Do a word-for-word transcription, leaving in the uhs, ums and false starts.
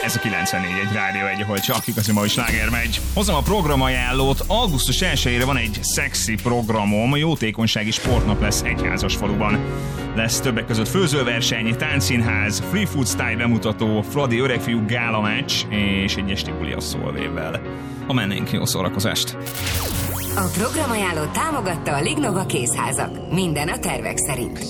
Ez a kilencvennégy egy Rádió egy, ahol csak igazi mai sláger megy. Hozom a programajánlót. augusztus elsejére van egy szexi programom. Jótékonysági sportnap lesz Egyházasfaluban. Lesz többek között főzőverseny, táncszínház, free food style bemutató, Fradi öregfiú gála meccs és egy esti buli a Szolvével. Ha mennénk, jó szórakozást! A programajánlót támogatta a Lignova Kézházak. Minden a tervek szerint.